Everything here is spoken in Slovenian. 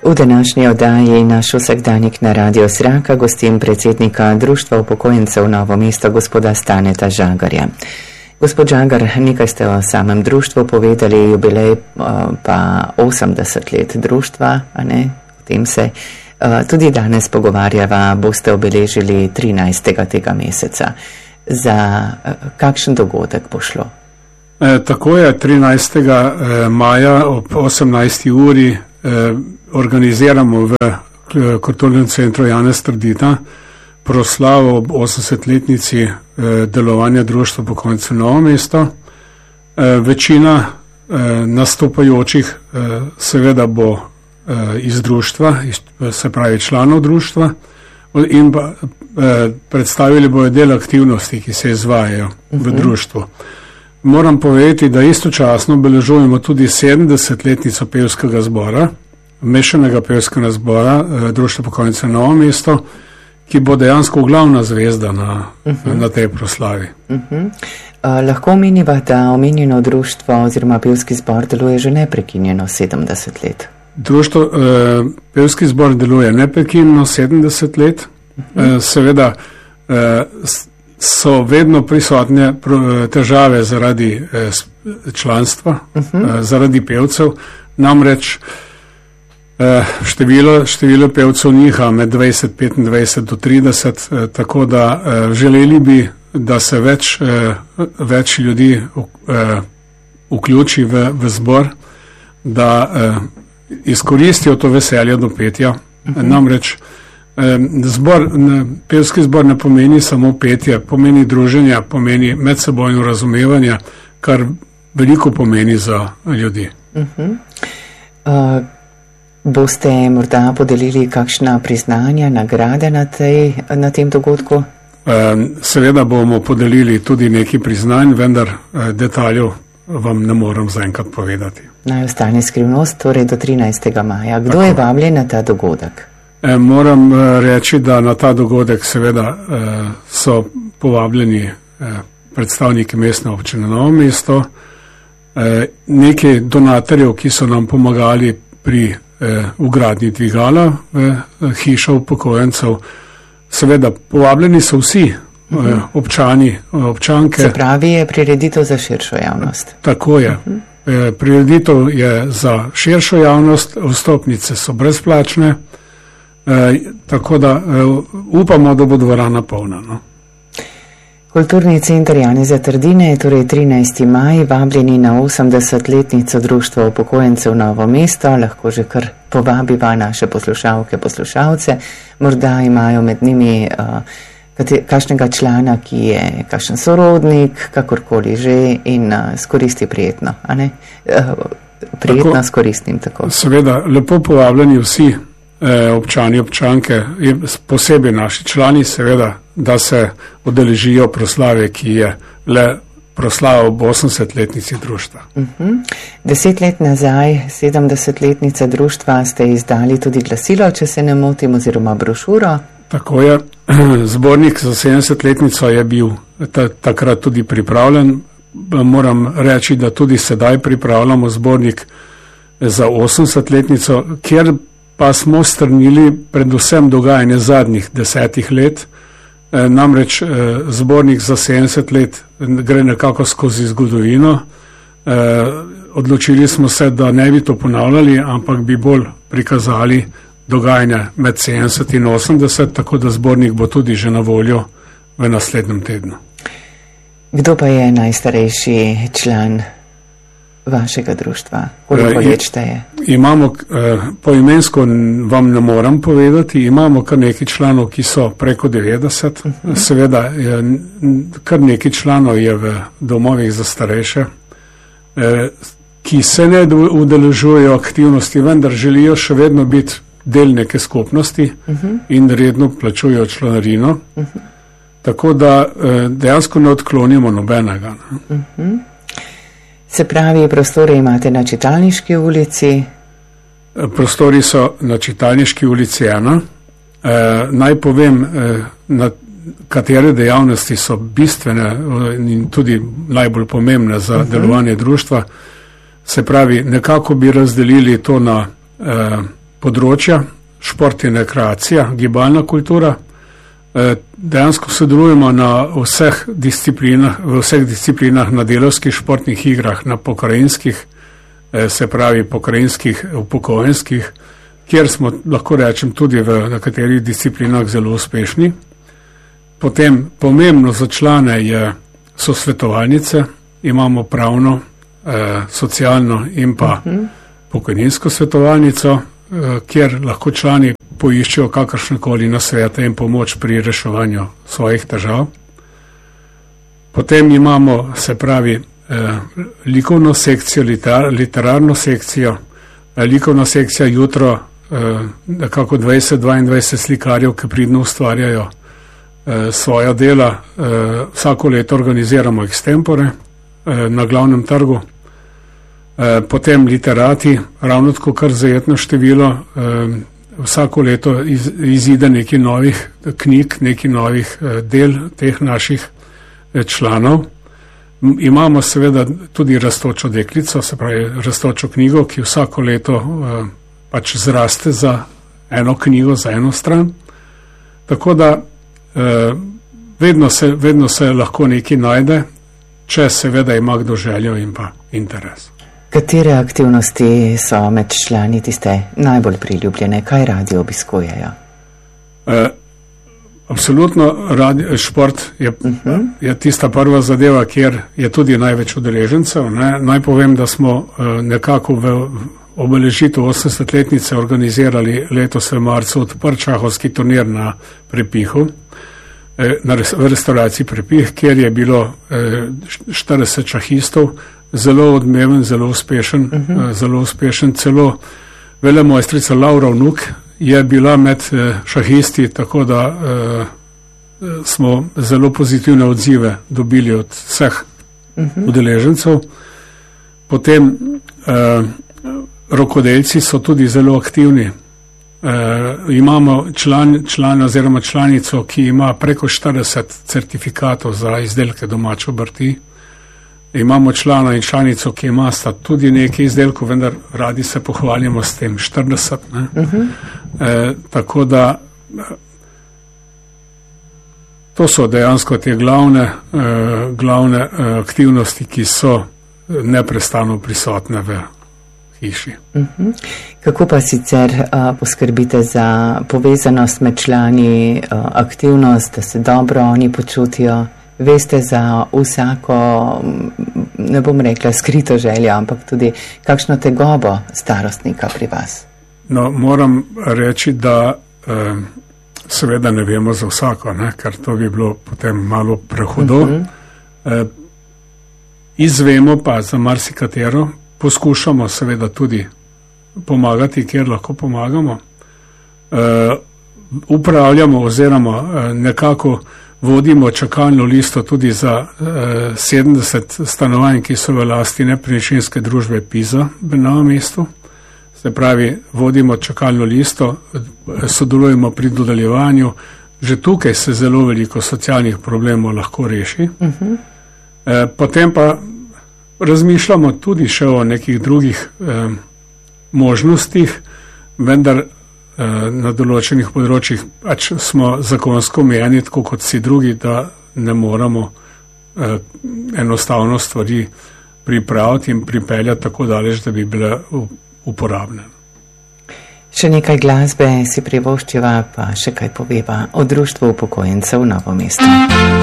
V današnji oddaji Naš vsakdanjik na Radio Sraka gostim predsednika Društva upokojencev Novo mesto, gospoda Staneta Žagarja. Gospod Žagar, nekaj ste o samem društvu povedali, jubilej pa 80 let društva, a ne? O tem se tudi danes pogovarjava, boste obeležili 13. tega meseca. Za kakšen dogodek bo šlo? Tako je, 13. maja ob 18. uri organiziramo v Kulturnem centru Janez Trdina proslavo ob 80-letnici delovanja Društva upokojencev Novo mesto. Večina nastopajočih seveda bo iz društva, se pravi članov društva, in pa predstavili bojo del aktivnosti, ki se izvajajo v društvu. Moram povedati, da istočasno obeležujemo tudi 70-letnico pevskega zbora, mešanega pevskega zbora Društva upokojencev Novo mesto, ki bo dejansko glavna zvezda na tej proslavi. Lahko omeniva, da omenjeno društvo oziroma pevski zbor deluje že neprekinjeno 70 let. Pevski zbor deluje neprekinjeno 70 let. Seveda so vedno prisotne težave zaradi članstva, zaradi pevcev. Namreč število pevcev niha med 20, 25 do 30, tako da želeli bi, da se več ljudi vključi v zbor, da izkoristijo to veselje do petja. Namreč pevski zbor ne pomeni samo petje, pomeni druženja, pomeni medsebojno razumevanje, kar veliko pomeni za ljudi. Boste morda podelili kakšna priznanja, nagrade na tem dogodku? Seveda bomo podelili tudi nekaj priznanj, vendar detaljev vam ne moram zaenkrat povedati. Naj ostane skrivnost, torej do 13. maja. Kdo je vabljen na ta dogodek? Moram reči, da na ta dogodek seveda so povabljeni predstavniki mestne občine Novo mesto, nekaj donatorjev, ki so nam pomagali pri vgradnji dvigala v hišo upokojencev. Seveda povabljeni so vsi občani, občanke. Se pravi, je prireditev za širšo javnost. Tako je. Prireditev je za širšo javnost, vstopnice so brezplačne, tako da upamo, da bo dvorana polna. No? Kulturni center Janeza Trdine je torej 13. maj, vabljeni na 80-letnico Društva upokojencev Novo mesto, lahko že kar povabiva naše poslušalke, poslušalce, morda imajo med njimi kakšnega člana, ki je kakšen sorodnik, kakorkoli že, in skoristi prijetno, a ne? Prijetno tako, s koristnim, tako. Seveda, lepo povabljeni vsi občani, občanke, posebej naši člani, seveda, da se udeležijo proslave, ki je le proslava ob 80-letnici društva. 10 let nazaj, 70-letnica društva, ste izdali tudi glasilo, če se ne motim, oziroma brošuro. Tako je. Zbornik za 70-letnico je bil takrat tudi pripravljen. Moram reči, da tudi sedaj pripravljamo zbornik za 80-letnico, kjer pa smo strnili predvsem dogajanje zadnjih 10 let. Namreč zbornik za 70 let gre nekako skozi zgodovino. Odločili smo se, da ne bi to ponavljali, ampak bi bolj prikazali dogajanje med 70 in 80, tako da zbornik bo tudi že na voljo v naslednjem tednu. Kdo pa je najstarejši član vašega društva? Koliko let šteje? Imamo, poimensko vam ne moram povedati, imamo kar nekaj članov, ki so preko 90. Seveda, kar nekaj članov je v domovih za starejše, ki se ne udeležujejo aktivnosti, vendar želijo še vedno biti del neke skupnosti in redno plačujejo članarino. Tako da dejansko ne odklonimo nobenega. Se pravi, prostore imate na Čitalniški ulici? Prostori so na Čitalniški ulici 1. Naj povem, katere dejavnosti so bistvene in tudi najbolj pomembne za delovanje društva. Se pravi, nekako bi razdelili to na področja, šport in rekreacija, gibalna kultura. Dejansko sodelujemo na vseh disciplinah na delavskih športnih igrah, na pokrajinskih, se pravi pokrajinskih, upokojenskih, kjer smo, lahko rečem, tudi v nekaterih disciplinah zelo uspešni. Potem pomembno za člane so svetovalnice, imamo pravno, socialno in pa pokojninsko svetovalnico, kjer lahko člani poiščejo kakršnekoli nasvete in pomoč pri reševanju svojih težav. Potem imamo, se pravi, likovno sekcijo, literarno sekcijo. Likovna sekcija jutro, nekako 20-22 slikarjev, ki pridno ustvarjajo svoja dela. Vsako leto organiziramo extempore na glavnem trgu. Potem literati, ravno tako kar zajetno število, vsako leto izide nekaj novih knjig, nekaj novih del teh naših članov. Imamo seveda tudi rastočo deklico, se pravi rastočo knjigo, ki vsako leto pač zraste za eno knjigo, za eno stran. Tako da vedno se lahko nekaj najde, če seveda ima kdo željo in pa interes. Katere aktivnosti so med člani tiste najbolj priljubljene? Kaj radi obiskujejo? Absolutno, šport je tista prva zadeva, kjer je tudi največ udeležencev. Naj povem, da smo nekako v obeležitev 80-letnice organizirali letos v marcu odprt šahovski turnir na Prepihu, v restauraciji Prepih, kjer je bilo 40 šahistov, zelo odmeven, zelo uspešen, celo velemojstrica Laura Vnuk je bila med šahisti, tako da smo zelo pozitivne odzive dobili od vseh udeležencev. Potem rokodelci so tudi zelo aktivni. Imamo člana oziroma članico, ki ima preko 40 certifikatov za izdelke domače obrti. Imamo člana in članico, ki ima tudi nekaj izdelkov, vendar radi se pohvalimo s tem 40. Tako da to so dejansko te glavne aktivnosti, ki so neprestano prisotne v hiši. Kako pa sicer poskrbite za povezanost med člani, aktivnost, da se dobro oni počutijo? Veste za vsako, ne bom rekla skrito željo, ampak tudi kakšno tegobo starostnika pri vas? No, moram reči, da seveda ne vemo za vsako, ker to bi bilo potem malo prehudo. Izvemo pa za marsikatero, poskušamo seveda tudi pomagati, kjer lahko pomagamo. Upravljamo oziroma nekako vodimo čakalno listo tudi za 70 stanovanj, ki so v lasti nepremičninske družbe Piza v Novem mestu. Se pravi, vodimo čakalno listo, sodelujemo pri dodeljevanju. Že tukaj se zelo veliko socialnih problemov lahko reši. Potem pa razmišljamo tudi še o nekih drugih možnostih, vendar na določenih področjih pač smo zakonsko omejeni, tako kot vsi drugi, da ne moramo enostavno stvari pripraviti in pripeljati tako daleč, da bi bile uporabne. Še nekaj glasbe si privoščiva, pa še kaj poveva o Društvu upokojencev Novo mesto.